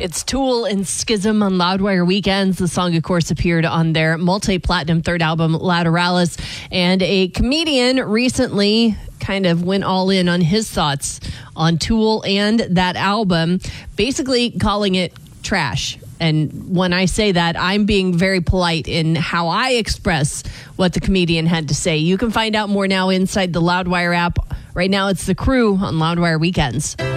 It's Tool and Schism on Loudwire Weekends. The song, of course, appeared on their multi-platinum third album, Lateralus. And a comedian recently kind of went all in on his thoughts on Tool and that album, basically calling it trash. And when I say that, I'm being very polite in how I express what the comedian had to say. You can find out more now inside the Loudwire app. Right now, it's The Crew on Loudwire Weekends.